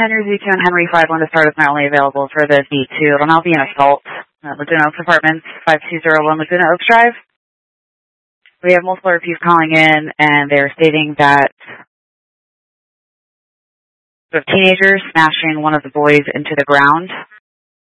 Henry Z2 and Henry 51 to start is not only available for the Z2. It'll now be an assault. Laguna Oaks Apartments, 5201 Laguna Oaks Drive. We have multiple repeats calling in, and they're stating that the teenagers smashing one of the boys into the ground.